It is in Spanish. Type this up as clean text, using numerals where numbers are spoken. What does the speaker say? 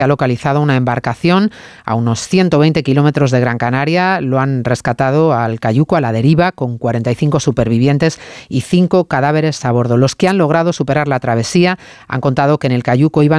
ha localizado una embarcación a unos 120 kilómetros de Gran Canaria. Lo han rescatado al cayuco a la deriva con 45 supervivientes y 5 cadáveres a bordo. Los que han logrado superar la travesía han contado que en el cayuco iban